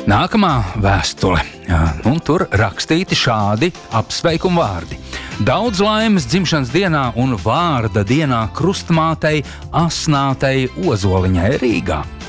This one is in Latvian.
Nākamā vēstule, un tur rakstīti šādi apsveikuma vārdi. Daudz laimes dzimšanas dienā un vārda dienā krustmātei Asnātei Ozoliņai Rīgā.